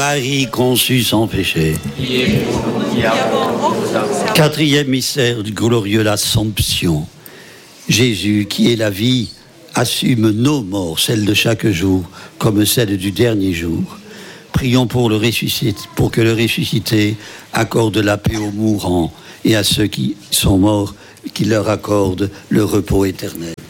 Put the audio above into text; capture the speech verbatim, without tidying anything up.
Marie conçue sans péché. Quatrième mystère du glorieux, l'Assomption. Jésus, qui est la vie, assume nos morts, celles de chaque jour, comme celles du dernier jour. Prions pour, le ressuscité, pour que le ressuscité accorde la paix aux mourants et à ceux qui sont morts, qu'il leur accorde le repos éternel.